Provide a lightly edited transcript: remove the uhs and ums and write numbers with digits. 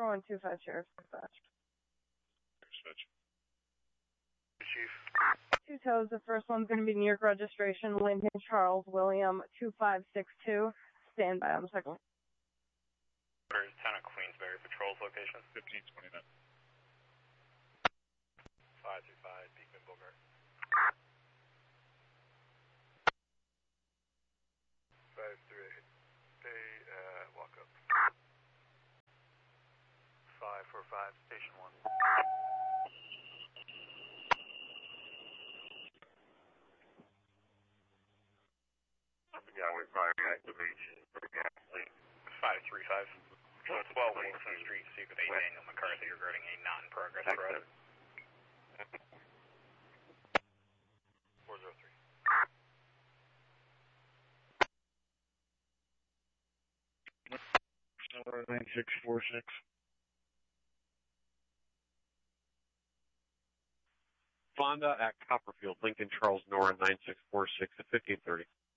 4125 Sheriff's Dispatch. Dispatch. Chief. Two tows. The first one's going to be New York registration, Lincoln Charles William 2562. Stand by on the second one. Town of Queensbury Patrol's location. 1529. 525 Beekman Bogart. 538. Hey, walk up. 545 Station 1. Yeah, we probably activation for gasoline. 535. 12 Wilson Street, Suite with 8 Daniel McCarthy regarding a non-progress road. 403. Nora 9646. Fonda at Copperfield, Lincoln Charles Nora 9646 at 1530.